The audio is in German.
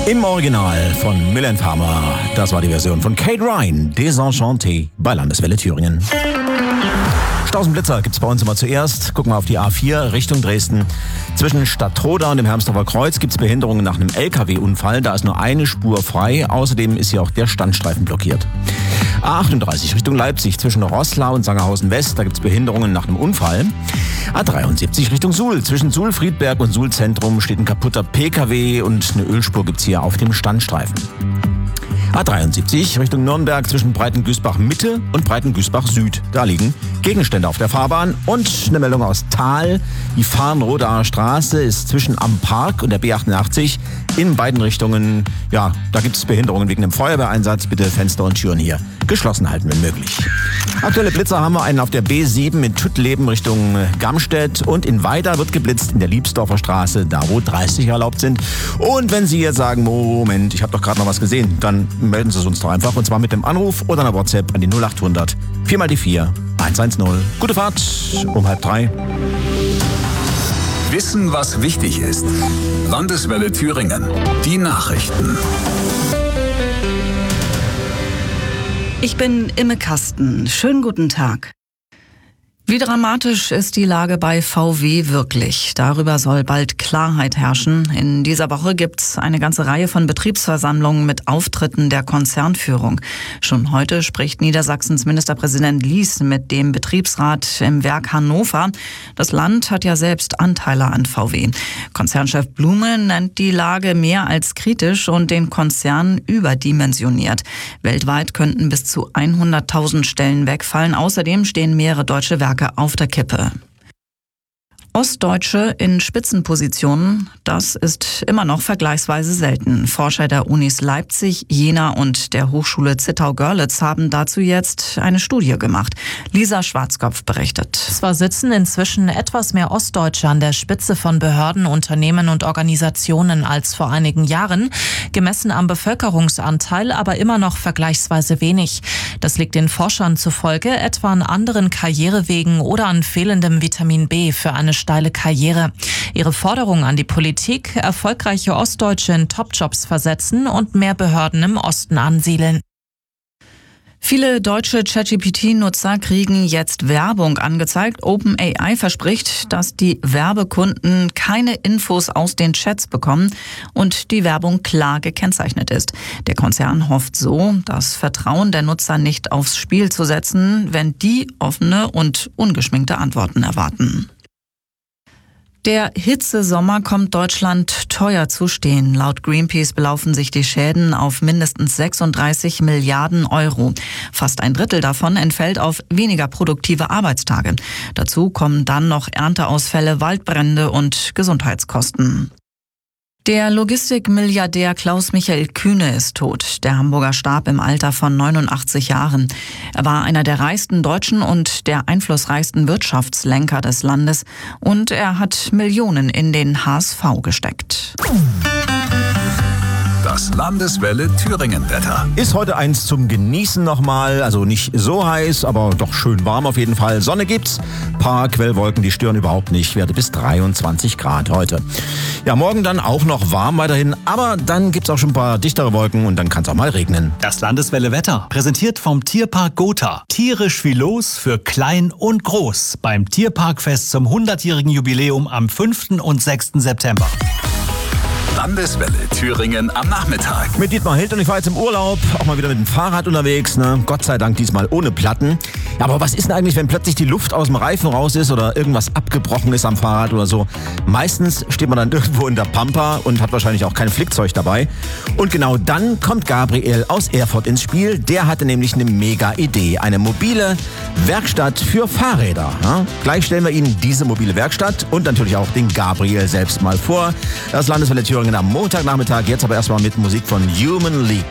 Im Original von Mylène Farmer. Das war die Version von Kate Ryan, Desenchanté bei Landeswelle Thüringen. Stausenblitzer gibt's bei uns immer zuerst. Gucken wir auf die A4 Richtung Dresden. Zwischen Stadtroda und dem Hermsdorfer Kreuz gibt's Behinderungen nach einem LKW-Unfall. Da ist nur eine Spur frei. Außerdem ist hier auch der Standstreifen blockiert. A38 Richtung Leipzig zwischen Roßlau und Sangerhausen West. Da gibt's Behinderungen nach einem Unfall. A73 Richtung Suhl. Zwischen Suhl-Friedberg und Suhl-Zentrum steht ein kaputter PKW und eine Ölspur gibt's hier auf dem Standstreifen. A73 Richtung Nürnberg zwischen Breitengüßbach Mitte und Breitengüßbach Süd. Da liegen Gegenstände auf der Fahrbahn und eine Meldung aus Thal. Die Farnrodaer Straße ist zwischen am Park und der B88 in beiden Richtungen. Ja, da gibt es Behinderungen wegen dem Feuerwehreinsatz. Bitte Fenster und Türen hier geschlossen halten, wenn möglich. Aktuelle Blitzer haben wir einen auf der B7 in Tüttleben Richtung Gamstedt und in Weida wird geblitzt in der Liebsdorfer Straße, da wo 30 erlaubt sind. Und wenn Sie jetzt sagen, Moment, ich habe doch gerade noch was gesehen, dann melden Sie es uns doch einfach und zwar mit dem Anruf oder einer WhatsApp an die 0800 4 mal die 4 110. Gute Fahrt um 2:30. Wissen, was wichtig ist. Landeswelle Thüringen. Die Nachrichten. Ich bin Imme Kasten. Schönen guten Tag. Wie dramatisch ist die Lage bei VW wirklich? Darüber soll bald Klarheit herrschen. In dieser Woche gibt's eine ganze Reihe von Betriebsversammlungen mit Auftritten der Konzernführung. Schon heute spricht Niedersachsens Ministerpräsident Lies mit dem Betriebsrat im Werk Hannover. Das Land hat ja selbst Anteile an VW. Konzernchef Blume nennt die Lage mehr als kritisch und den Konzern überdimensioniert. Weltweit könnten bis zu 100.000 Stellen wegfallen. Außerdem stehen mehrere deutsche Werke auf der Kippe. Ostdeutsche in Spitzenpositionen, das ist immer noch vergleichsweise selten. Forscher der Unis Leipzig, Jena und der Hochschule Zittau-Görlitz haben dazu jetzt eine Studie gemacht. Lisa Schwarzkopf berichtet. Zwar sitzen inzwischen etwas mehr Ostdeutsche an der Spitze von Behörden, Unternehmen und Organisationen als vor einigen Jahren, gemessen am Bevölkerungsanteil aber immer noch vergleichsweise wenig. Das liegt den Forschern zufolge etwa an anderen Karrierewegen oder an fehlendem Vitamin B für eine steile Karriere. Ihre Forderung an die Politik: erfolgreiche Ostdeutsche in Topjobs versetzen und mehr Behörden im Osten ansiedeln. Viele deutsche ChatGPT-Nutzer kriegen jetzt Werbung angezeigt. OpenAI verspricht, dass die Werbekunden keine Infos aus den Chats bekommen und die Werbung klar gekennzeichnet ist. Der Konzern hofft so, das Vertrauen der Nutzer nicht aufs Spiel zu setzen, wenn die offene und ungeschminkte Antworten erwarten. Der Hitzesommer kommt Deutschland teuer zu stehen. Laut Greenpeace belaufen sich die Schäden auf mindestens 36 Milliarden Euro. Fast ein Drittel davon entfällt auf weniger produktive Arbeitstage. Dazu kommen dann noch Ernteausfälle, Waldbrände und Gesundheitskosten. Der Logistikmilliardär Klaus-Michael Kühne ist tot. Der Hamburger starb im Alter von 89 Jahren. Er war einer der reichsten Deutschen und der einflussreichsten Wirtschaftslenker des Landes. Und er hat Millionen in den HSV gesteckt. Das Landeswelle Thüringen-Wetter. Ist heute eins zum Genießen nochmal. Also nicht so heiß, aber doch schön warm auf jeden Fall. Sonne gibt's. Paar Quellwolken, die stören überhaupt nicht. Werte bis 23 Grad heute. Ja, morgen dann auch noch warm weiterhin. Aber dann gibt's auch schon ein paar dichtere Wolken und dann kann es auch mal regnen. Das Landeswelle Wetter, präsentiert vom Tierpark Gotha. Tierisch wie los für klein und groß. Beim Tierparkfest zum 100-jährigen Jubiläum am 5. und 6. September. Landeswelle Thüringen am Nachmittag. Mit Dietmar Hild und ich war jetzt im Urlaub, auch mal wieder mit dem Fahrrad unterwegs, ne? Gott sei Dank diesmal ohne Platten. Ja, aber was ist denn eigentlich, wenn plötzlich die Luft aus dem Reifen raus ist oder irgendwas abgebrochen ist am Fahrrad oder so? Meistens steht man dann irgendwo in der Pampa und hat wahrscheinlich auch kein Flickzeug dabei. Und genau dann kommt Gabriel aus Erfurt ins Spiel. Der hatte nämlich eine mega Idee. Eine mobile Werkstatt für Fahrräder. Ja? Gleich stellen wir Ihnen diese mobile Werkstatt und natürlich auch den Gabriel selbst mal vor. Das Landeswelle Thüringen am Montagnachmittag. Jetzt aber erstmal mit Musik von Human League.